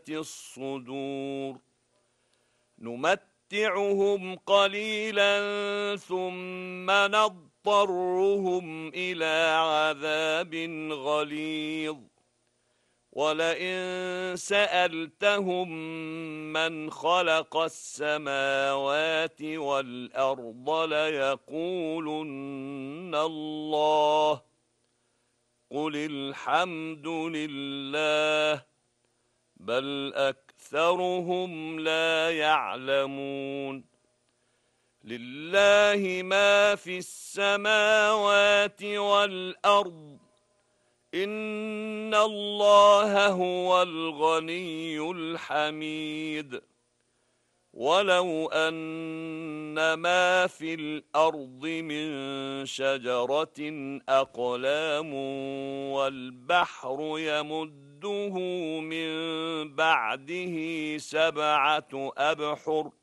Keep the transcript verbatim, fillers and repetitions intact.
الصدور نمتعهم قليلا ثم نضطرهم إلى عذاب غليظ ولئن سألتهم من خلق السماوات والأرض ليقولن الله قل الحمد لله بل أكثرهم لا يعلمون لله ما في السماوات والأرض إن الله هو الغني الحميد ولو أن ما في الأرض من شجرة أقلام والبحر يمده من بعده سبعة أبحر